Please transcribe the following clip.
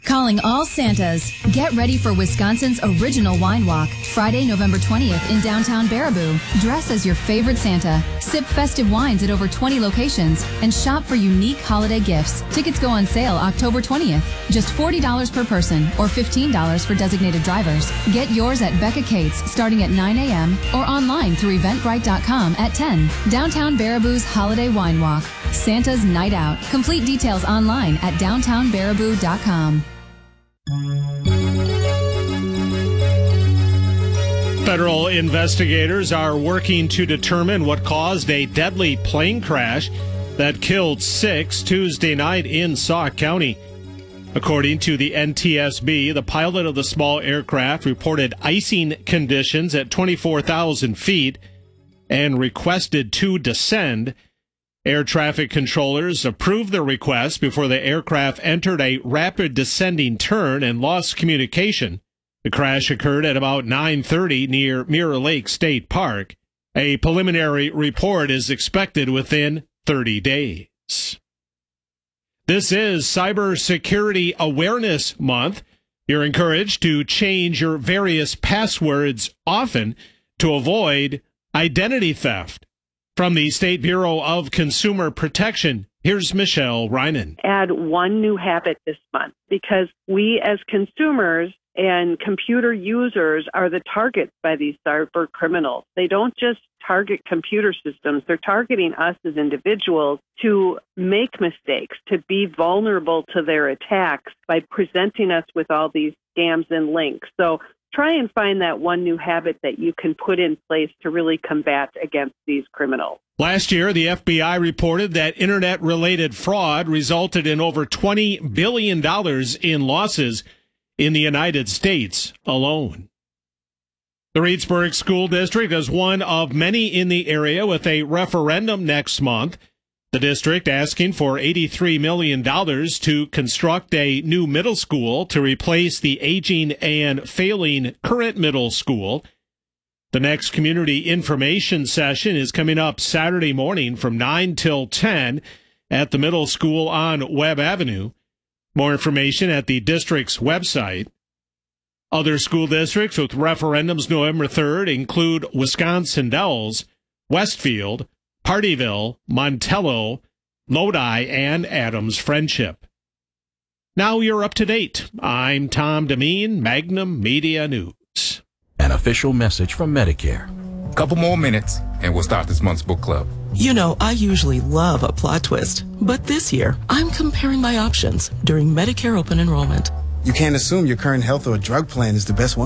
Calling all Santas. Get ready for Wisconsin's original wine walk, Friday, November 20th in downtown Baraboo. Dress as your favorite Santa. Sip festive wines at over 20 locations and shop for unique holiday gifts. Tickets go on sale October 20th. Just $40 per person or $15 for designated drivers. Get yours at Becca Cates starting at 9 a.m. or online through eventbrite.com at 10. Downtown Baraboo's Holiday Wine Walk. Santa's Night Out. Complete details online at downtownbaraboo.com. Federal investigators are working to determine what caused a deadly plane crash that killed 6 Tuesday night in Sauk County. According to the NTSB, the pilot of the small aircraft reported icing conditions at 24,000 feet and requested to descend. Air traffic controllers approved the request before the aircraft entered a rapid descending turn and lost communication. The crash occurred at about 9:30 near Mirror Lake State Park. A preliminary report is expected within 30 days. This is Cybersecurity Awareness Month. You're encouraged to change your various passwords often to avoid identity theft. From the State Bureau of Consumer Protection, here's Michelle Reinen. Add one new habit this month because we as consumers and computer users are the targets by these cyber criminals. They don't just target computer systems. They're targeting us as individuals to make mistakes, to be vulnerable to their attacks by presenting us with all these scams and links. So try and find that one new habit that you can put in place to really combat against these criminals. Last year, the FBI reported that internet-related fraud resulted in over $20 billion in losses in the United States alone. The Reedsburg School District is one of many in the area with a referendum next month. The district asking for $83 million to construct a new middle school to replace the aging and failing current middle school. The next community information session is coming up Saturday morning from 9 till 10 at the middle school on Webb Avenue. More information at the district's website. Other school districts with referendums November 3rd include Wisconsin Dells, Westfield, Partyville, Montello, Lodi, and Adams Friendship. Now you're up to date. I'm Tom Demeen, Magnum Media News. An official message from Medicare. Couple more minutes, and we'll start this month's book club. You know, I usually love a plot twist, but this year, I'm comparing my options during Medicare open enrollment. You can't assume your current health or drug plan is the best one.